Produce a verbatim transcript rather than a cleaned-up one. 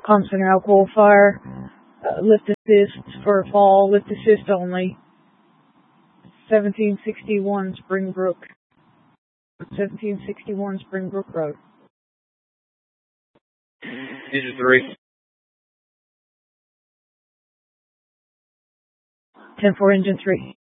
pumps and alcohol fire. Uh, lift assist for fall, lift assist only. seventeen sixty-one Springbrook. seventeen sixty-one Springbrook Road. Engine three. ten four engine three.